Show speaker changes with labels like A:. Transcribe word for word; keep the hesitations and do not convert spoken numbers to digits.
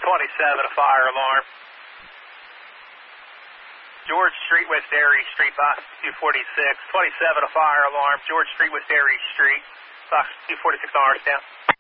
A: twenty-seven, a fire alarm. George Street, West Erie Street, box two forty-six. twenty-seven, a fire alarm. George Street, West Erie Street, box two forty-six, Norristown.